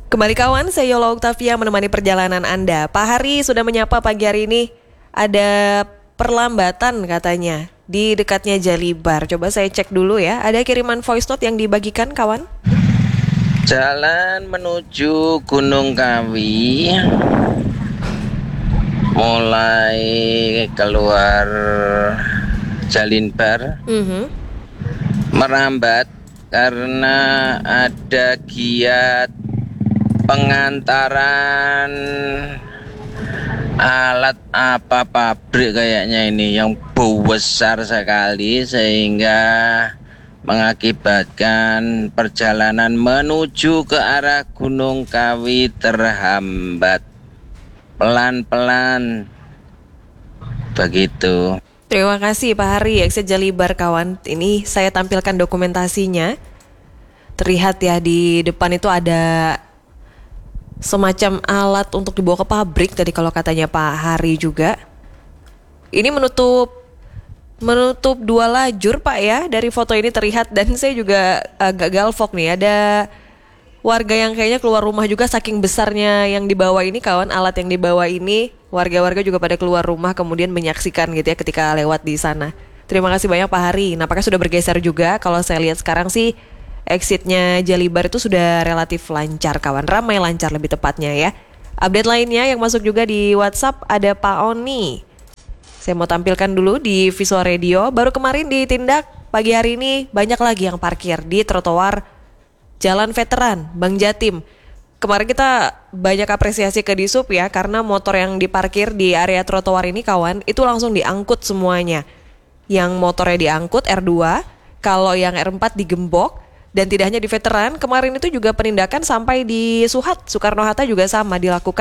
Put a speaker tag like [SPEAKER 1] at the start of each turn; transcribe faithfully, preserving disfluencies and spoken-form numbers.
[SPEAKER 1] Kembali kawan, saya Yola Octavia menemani perjalanan Anda. Pak Hari sudah menyapa pagi hari ini. Ada perlambatan katanya di dekatnya Jalibar. Coba saya cek dulu ya. Ada kiriman voice note yang dibagikan kawan?
[SPEAKER 2] Jalan menuju Gunung Kawi mulai keluar Jalibar
[SPEAKER 1] Mm-hmm.
[SPEAKER 2] merambat karena ada giat pengantaran alat apa pabrik kayaknya ini yang besar sekali sehingga mengakibatkan perjalanan menuju ke arah Gunung Kawi terhambat. Pelan-pelan begitu.
[SPEAKER 1] Terima kasih Pak Hari, Exit Jalibar kawan. Ini saya tampilkan dokumentasinya. Terlihat ya di depan itu ada semacam alat untuk dibawa ke pabrik tadi kalau katanya Pak Hari juga. Ini menutup menutup dua lajur Pak ya. Dari foto ini terlihat dan saya juga agak galvok nih. Ada warga yang kayaknya keluar rumah juga saking besarnya yang dibawa ini kawan, alat yang dibawa ini. Warga-warga juga pada keluar rumah kemudian menyaksikan gitu ya ketika lewat di sana. Terima kasih banyak Pak Hari. Nampaknya sudah bergeser juga. Kalau saya lihat sekarang sih exitnya Jalibar itu sudah relatif lancar kawan, ramai lancar lebih tepatnya ya. Update lainnya yang masuk juga di WhatsApp ada Pak Oni. Saya mau tampilkan dulu di Visual Radio. Baru kemarin ditindak, pagi hari ini banyak lagi yang parkir di trotoar Jalan Veteran, Bang Jatim. Kemarin kita banyak apresiasi ke Disub ya, karena motor yang diparkir di area trotoar ini kawan, itu langsung diangkut semuanya. Yang motornya diangkut R dua, kalau yang R empat digembok. Dan tidak hanya di Veteran, kemarin itu juga penindakan sampai di Suhat, Soekarno-Hatta juga sama dilakukan.